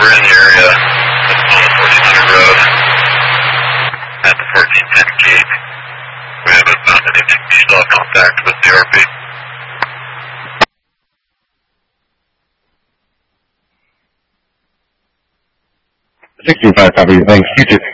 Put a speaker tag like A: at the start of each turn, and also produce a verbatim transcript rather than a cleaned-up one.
A: we're in the area on the fourteen hundred road at the fourteen ten gate. We haven't found anything. You still have contact with the R P?
B: sixteen five, copy. Thanks. You too.